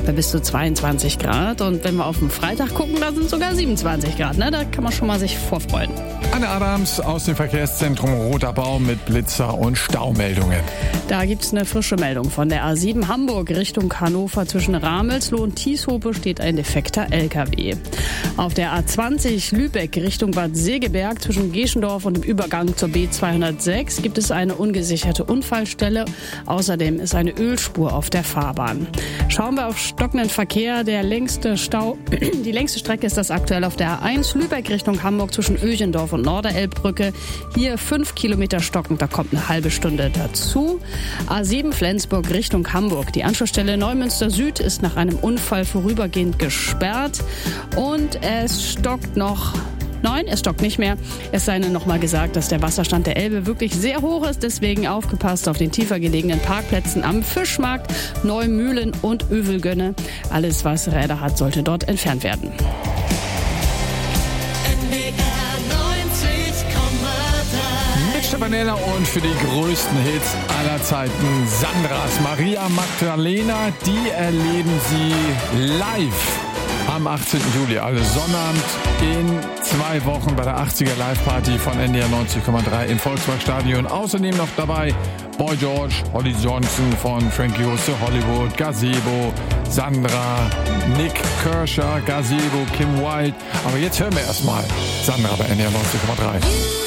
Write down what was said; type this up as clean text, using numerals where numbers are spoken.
bei bis zu 22 Grad. Und wenn wir auf den Freitag gucken, da sind sogar 27 Grad. Ne? Da kann man schon mal sich vorfreuen. Anne Adams aus dem Verkehrszentrum Roter Baum mit Blitzer- und Staumeldungen. Da gibt es eine frische Meldung von der A7 Hamburg Richtung Hannover. Zwischen Ramelsloh und Tieshope steht ein defekter LKW. Auf der A20 Lübeck Richtung Bad Segeberg zwischen Geschendorf und dem Übergang zur B206 gibt es eine ungesicherte Unfallstelle. Außerdem ist eine Ölspur auf der Fahrbahn. Schauen wir auf stockenden Verkehr. Die längste Strecke ist das aktuell auf der A1 Lübeck Richtung Hamburg zwischen Öchendorf und Norderelbbrücke. Hier 5 Kilometer stockend, da kommt eine halbe Stunde dazu. A7 Flensburg Richtung Hamburg. Die Anschlussstelle Neumünster Süd ist nach einem Unfall vorübergehend gesperrt. Und es stockt noch. Nein, es stockt nicht mehr. Es sei nur noch mal gesagt, dass der Wasserstand der Elbe wirklich sehr hoch ist. Deswegen aufgepasst auf den tiefer gelegenen Parkplätzen am Fischmarkt, Neumühlen und Övelgönne. Alles, was Räder hat, sollte dort entfernt werden. Mit Stefanella und für die größten Hits aller Zeiten Sandras Maria Magdalena. Die erleben Sie live am 18. Juli, also Sonnabend in 2 Wochen bei der 80er Live-Party von NDR 90,3 im Volksparkstadion. Außerdem noch dabei Boy George, Holly Johnson von Frankie Goes to Hollywood, Gazebo, Sandra, Nick Kershaw, Gazebo, Kim Wilde. Aber jetzt hören wir erstmal Sandra bei NDR 90,3.